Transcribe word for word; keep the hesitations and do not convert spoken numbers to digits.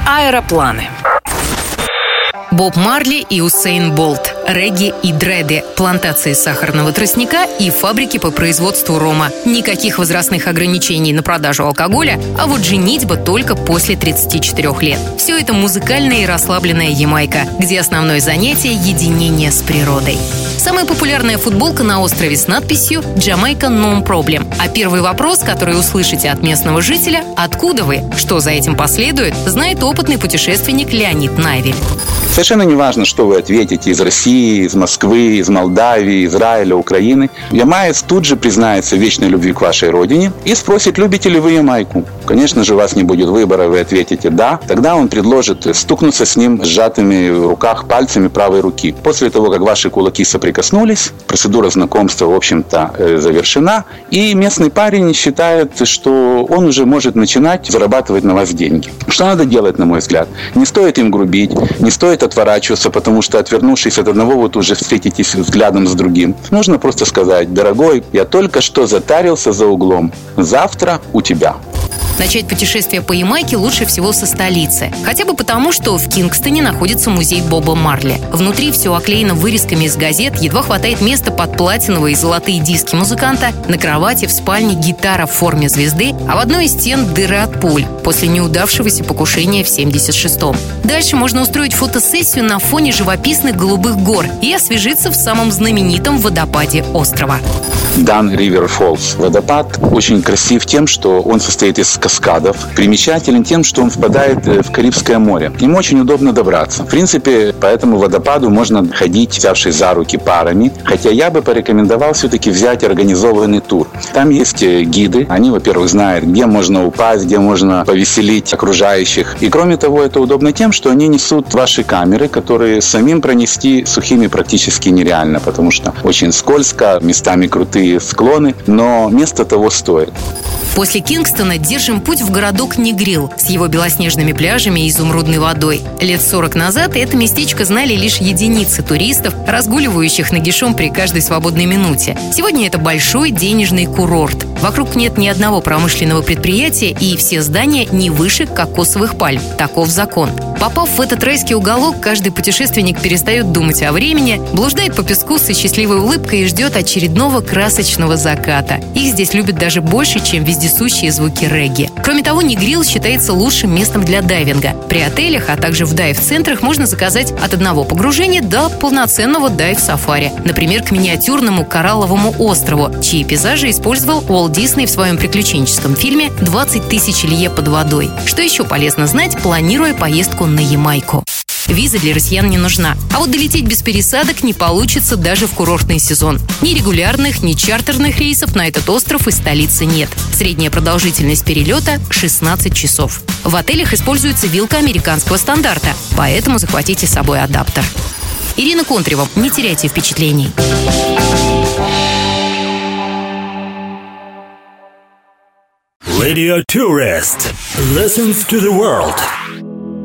Про аэропланы. Боб Марли и Усейн Болт, регги и дреды, плантации сахарного тростника и фабрики по производству рома. Никаких возрастных ограничений на продажу алкоголя, а вот женитьба только после тридцати четырёх лет. Все это музыкальная и расслабленная Ямайка, где основное занятие – единение с природой. Самая популярная футболка на острове с надписью «Jamaica No Problem». А первый вопрос, который услышите от местного жителя – «Откуда вы?». Что за этим последует, знает опытный путешественник Леонид Найвель. Совершенно не важно, что вы ответите из России, из Москвы, из Молдавии, Израиля, Украины. Ямаец тут же признается в вечной любви к вашей родине и спросит, любите ли вы Ямайку. Конечно же, у вас не будет выбора, вы ответите «да». Тогда он предложит стукнуться с ним сжатыми в руках пальцами правой руки. После того, как ваши кулаки соприкоснулись, процедура знакомства, в общем-то, завершена. И местный парень считает, что он уже может начинать зарабатывать на вас деньги. Что надо делать, на мой взгляд? Не стоит им грубить, не стоит отворачиваться, потому что, отвернувшись от одного, вы уже встретитесь взглядом с другим. Нужно просто сказать: дорогой, я только что затарился за углом. Завтра у тебя. Начать путешествие по Ямайке лучше всего со столицы. Хотя бы потому, что в Кингстоне находится музей Боба Марли. Внутри все оклеено вырезками из газет, едва хватает места под платиновые и золотые диски музыканта, на кровати в спальне гитара в форме звезды, а в одной из стен дыры от пуль после неудавшегося покушения в семьдесят шестом. Дальше можно устроить фотосессию на фоне живописных голубых гор и освежиться в самом знаменитом водопаде острова. Дан Ривер Фоллс. Водопад очень красив тем, что он состоит из каскадов. Примечателен тем, что он впадает в Карибское море. К нему очень удобно добраться. В принципе, по этому водопаду можно ходить, взявшись за руки парами. Хотя я бы порекомендовал все-таки взять организованный тур. Там есть гиды. Они, во-первых, знают, где можно упасть, где можно повеселить окружающих. И кроме того, это удобно тем, что они несут ваши камеры, которые самим пронести сухими практически нереально, потому что очень скользко, местами крутые склоны, но место того стоит. После Кингстона держим путь в городок Негрил с его белоснежными пляжами и изумрудной водой. Лет сорок назад это местечко знали лишь единицы туристов, разгуливающих нагишом при каждой свободной минуте. Сегодня это большой денежный курорт. Вокруг нет ни одного промышленного предприятия, и все здания не выше кокосовых пальм. Таков закон. Попав в этот райский уголок, каждый путешественник перестает думать о времени, блуждает по песку со счастливой улыбкой и ждет очередного красочного заката. Их здесь любят даже больше, чем вездесущие звуки регги. Кроме того, Негрил считается лучшим местом для дайвинга. При отелях, а также в дайв-центрах можно заказать от одного погружения до полноценного дайв-сафари. Например, к миниатюрному коралловому острову, чьи пейзажи использовал Уолт Дисней в своем приключенческом фильме «двадцать тысяч лье под водой». Что еще полезно знать, планируя поездку на Ямайку? Виза для россиян не нужна. А вот долететь без пересадок не получится даже в курортный сезон. Ни регулярных, ни чартерных рейсов на этот остров из столицы нет. Средняя продолжительность перелета – шестнадцать часов. В отелях используется вилка американского стандарта, поэтому захватите с собой адаптер. Ирина Контрева. Не теряйте впечатлений. Radio Tourist. Listens to the world.